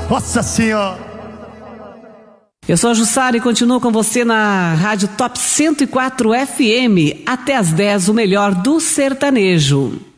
Nossa Senhora. Eu sou a Jussara e continuo com você na Rádio Top 104 FM. Até às 10, o melhor do sertanejo.